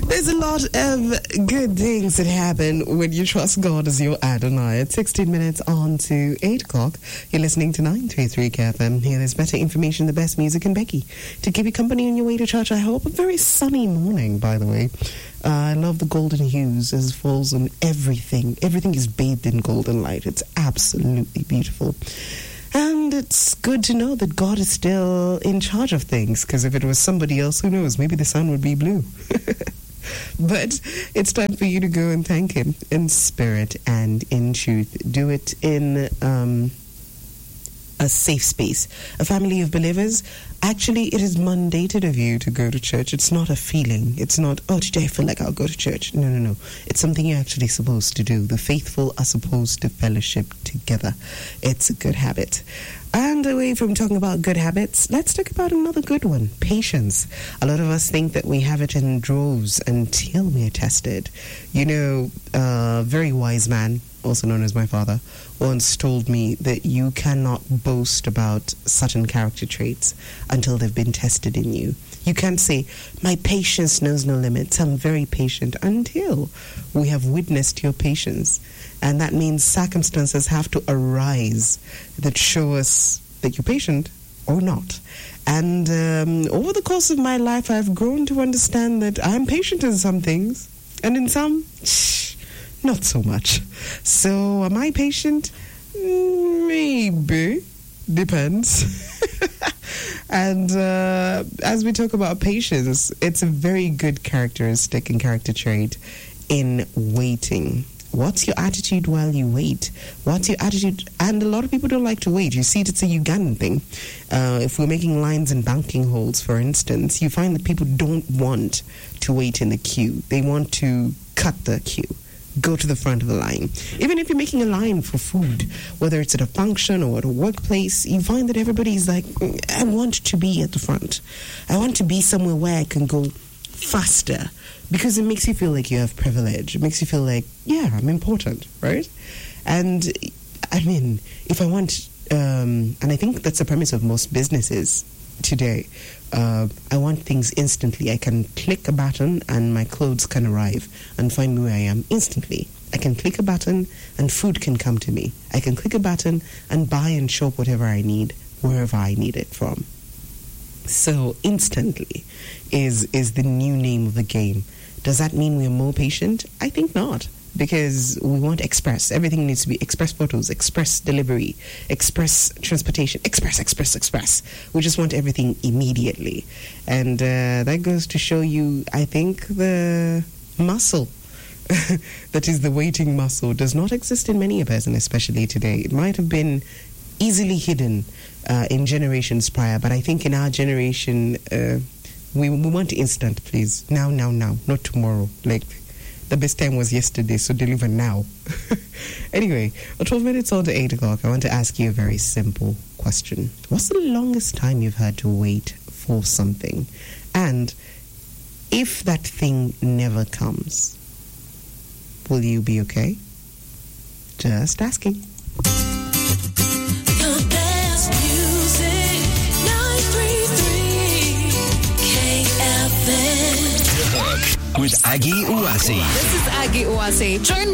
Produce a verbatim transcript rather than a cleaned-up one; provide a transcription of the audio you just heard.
There's a lot of good things that happen when you trust God as your Adonai. It's sixteen minutes on to eight o'clock. You're listening to nine three three K F M. Here there's better information, the best music, and Becky to give you company on your way to church. I hope a very sunny morning, by the way. Uh, I love the golden hues as it falls on everything. Everything is bathed in golden light. It's absolutely beautiful. And it's good to know that God is still in charge of things, because if it was somebody else, who knows, maybe the sun would be blue. But it's time for you to go and thank Him in spirit and in truth. Do it in um, a safe space. A family of believers. Actually, it is mandated of you to go to church. It's not a feeling. It's not, oh, today I feel like I'll go to church. No, no, no. It's something you're actually supposed to do. The faithful are supposed to fellowship together. It's a good habit. And away from talking about good habits, let's talk about another good one, patience. A lot of us think that we have it in droves until we're tested. You know, a very wise man, also known as my father, once told me that you cannot boast about certain character traits until they've been tested in you. You can't say, my patience knows no limits, I'm very patient, until we have witnessed your patience. And that means circumstances have to arise that show us that you're patient or not. And um, over the course of my life, I've grown to understand that I'm patient in some things, and in some, shh, not so much. So am I patient? Maybe. Depends. And uh, as we talk about patience, it's a very good characteristic and character trait in waiting. What's your attitude while you wait? What's your attitude? And a lot of people don't like to wait. You see, it's a Ugandan thing. Uh, if we're making lines and banking holes, for instance, you find that people don't want to wait in the queue. They want to cut the queue. Go to the front of the line. Even if you're making a line for food, whether it's at a function or at a workplace, you find that everybody's like, I want to be at the front. I want to be somewhere where I can go faster, because it makes you feel like you have privilege. It makes you feel like, yeah, I'm important, right? And I mean, if I want, um, and I think that's the premise of most businesses today, uh, I want things instantly. I can click a button and my clothes can arrive and find me where I am instantly. I can click a button and food can come to me. I can click a button and buy and shop whatever I need, wherever I need it from. So instantly is is the new name of the game. Does that mean we're more patient? I think not, because we want express. Everything needs to be express photos, express delivery, express transportation, express, express, express. We just want everything immediately. And uh, that goes to show you, I think, the muscle that is the waiting muscle does not exist in many a person, especially today. It might have been easily hidden uh, in generations prior, but I think in our generation, uh, we, we want instant, please. Now, now, now, not tomorrow. Like, the best time was yesterday, so deliver now. Anyway, twelve minutes on to eight o'clock, I want to ask you a very simple question. What's the longest time you've had to wait for something? And if that thing never comes, will you be okay? Just asking. With Aggie Uwasi. This is Aggie Uwasi. Join me